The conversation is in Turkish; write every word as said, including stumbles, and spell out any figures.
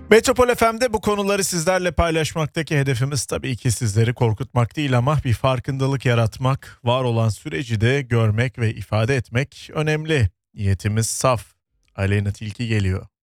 Metropol F M'de bu konuları sizlerle paylaşmaktaki hedefimiz tabii ki sizleri korkutmak değil ama bir farkındalık yaratmak, var olan süreci de görmek ve ifade etmek önemli. Niyetimiz saf. Aleyna Tilki geliyor.